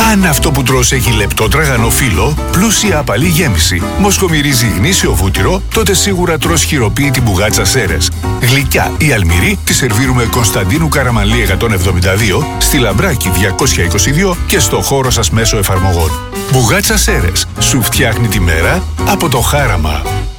Αν αυτό που τρως έχει λεπτό τραγανό φύλλο, πλούσια απαλή γέμιση, μοσχομυρίζει γνήσιο βούτυρο, τότε σίγουρα τρως χειροποίητη μπουγάτσα Σέρες. Γλυκιά ή αλμυρή τη σερβίρουμε Κωνσταντίνου Καραμανλή 172, στη Λαμπράκη 222 και στο χώρο σας μέσω εφαρμογών. Μπουγάτσα Σέρες. Σου φτιάχνει τη μέρα από το χάραμα.